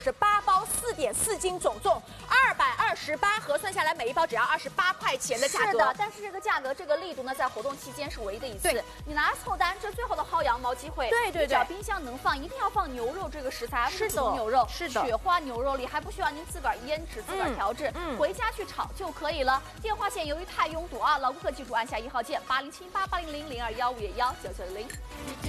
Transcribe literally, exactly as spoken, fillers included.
是八包四点四斤，总重二百二十八，核算下来每一包只要二十八块钱的价格。 是的，但是这个价格这个力度呢，在活动期间是唯一的一次。你拿来凑单，这最后的薅羊毛机会。 对对对， 只要冰箱能放，一定要放牛肉这个食材， 是的， 牛肉， 是的， 雪花牛肉里还不需要您自个儿腌制、自个儿调制，嗯，回家去炒就可以了。电话线由于太拥堵啊，老顾客记住按下一号键八零七八八零零零二幺五幺九九零。